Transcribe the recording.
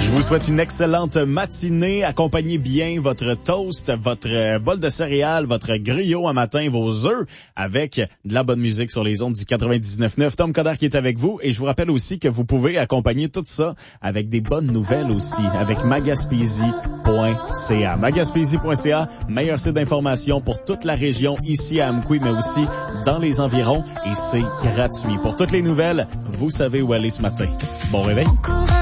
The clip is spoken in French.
Je vous souhaite une excellente matinée. Accompagnez bien votre toast, votre bol de céréales, votre griot à matin, vos œufs avec de la bonne musique sur les ondes du 99.9. Tom Coderre qui est avec vous. Et je vous rappelle aussi que vous pouvez accompagner tout ça avec des bonnes nouvelles aussi, avec magaspésie.ca. Magaspésie.ca, meilleur site d'information pour toute la région ici à Amqui, mais aussi dans les environs. Et c'est gratuit. Pour toutes les nouvelles, vous savez où aller ce matin. Bon réveil.